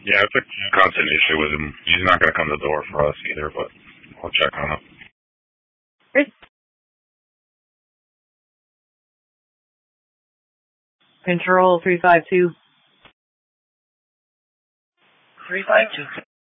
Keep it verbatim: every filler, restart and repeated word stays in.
Yeah, it's a constant issue with him. He's not going to come to the door for us either, but I'll check on it. Great. Control three five two. three five two.